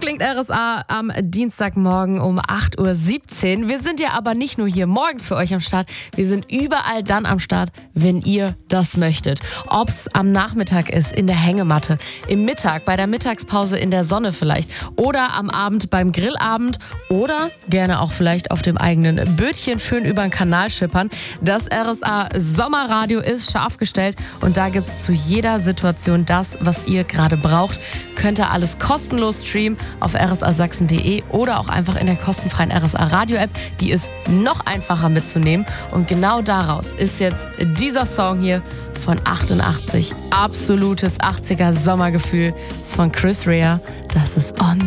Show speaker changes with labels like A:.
A: klingt RSA am Dienstagmorgen um 8:17 Uhr. Wir sind ja aber nicht nur hier morgens für euch am Start, wir sind überall dann am Start, wenn ihr das möchtet. Ob es am Nachmittag ist, in der Hängematte, im Mittag, bei der Mittagspause in der Sonne vielleicht oder am Abend beim Grillabend oder gerne auch vielleicht auf dem eigenen Bötchen schön über den Kanal schippern. Das RSA Sommerradio ist scharf gestellt und da gibt es zu jeder Situation das, was ihr gerade braucht. Könnt ihr alles kostenlos streamen auf rsasachsen.de oder auch einfach in der kostenfreien RSA Radio App. Die ist noch einfacher mitzunehmen und genau daraus ist jetzt dieser Song hier von 88. Absolutes 80er Sommergefühl von Chris Rea. Das ist On.